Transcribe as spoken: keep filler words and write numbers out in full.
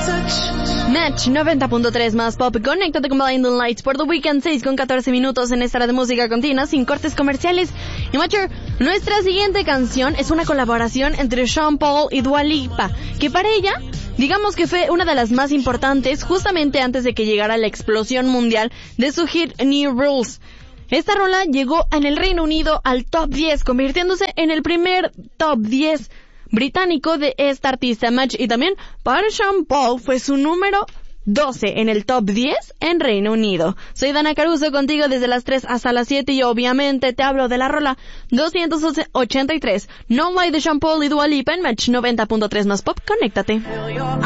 Match noventa punto tres más pop. Conéctate con Blinding Lights por The Weeknd, seis con catorce minutos en esta hora de música continua, sin cortes comerciales. Y Matcher, nuestra siguiente canción es una colaboración entre Sean Paul y Dua Lipa, que para ella, digamos que fue una de las más importantes justamente antes de que llegara la explosión mundial de su hit New Rules. Esta rola llegó en el Reino Unido al top diez, convirtiéndose en el primer top diez británico de esta artista, Match, y también para Sean Paul fue su número doce en el top diez en Reino Unido. Soy Dana Caruso contigo desde las tres hasta las siete y obviamente te hablo de la rola doscientos ochenta y tres, No Lie de Sean Paul y Dua Lipa en Match noventa punto tres más pop. Conéctate.